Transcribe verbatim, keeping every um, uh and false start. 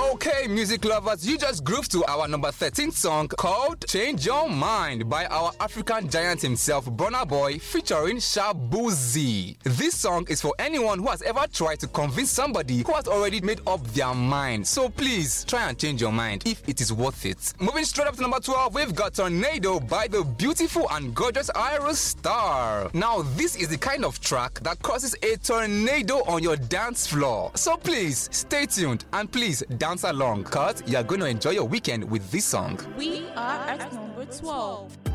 Okay, music lovers, you just grooved to our number thirteen song called Change Your Mind by our African giant himself, Burna Boy, featuring Shabuzi. This song is for anyone who has ever tried to convince somebody who has already made up their mind. So please, try and change your mind if it is worth it. Moving straight up to number twelve, we've got Tornado by the beautiful and gorgeous Iris Star. Now, this is the kind of track that causes a tornado on your dance floor. So please, stay tuned and please dance along, cause you're going to enjoy your weekend with this song. We are at number twelve.